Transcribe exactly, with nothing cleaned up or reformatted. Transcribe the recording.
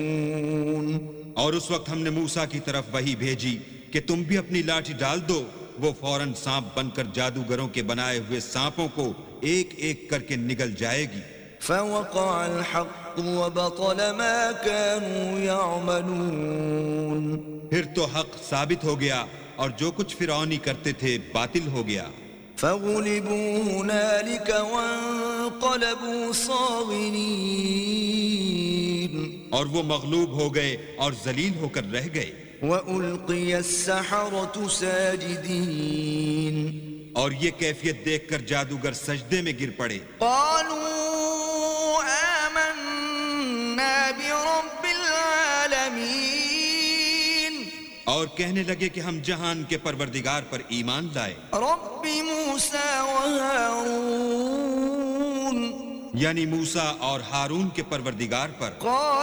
और उस वक्त हमने मूसा की तरफ वही भेजी कि तुम भी अपनी लाठी डाल दो। वो फौरन सांप बनकर जादूगरों के बनाए हुए सांपों को एक एक करके निगल जाएगी। फवक़अल हक़्क़ु वबतल मा कानू यअमलून। फिर तो हक साबित हो गया और जो कुछ फिरौनी करते थे बातिल हो गया। फग़ुलिबू हुनालिक वन्क़लबू साग़िरीन। और वो मग़लूब हो गए और जलील होकर रह गए। वउल्क़िय अस्सहरतु साजिदीन। और ये कैफियत देखकर जादूगर सजदे में गिर पड़े। क़ालू आमन्ना बिरब्बिल आलमीन। और कहने लगे कि हम जहान के परवरदिगार पर ईमान लाए। रब्बि मूसा व हारून। यानी मूसा और हारून के परवरदिगार पर।